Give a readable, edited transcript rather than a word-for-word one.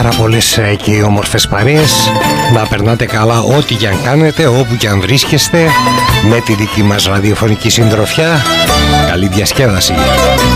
πάρα πολλές και όμορφες παρέες. Να περνάτε καλά ό,τι και αν κάνετε, όπου και αν βρίσκεστε, με τη δική μας ραδιοφωνική συντροφιά. Καλή διασκέδαση.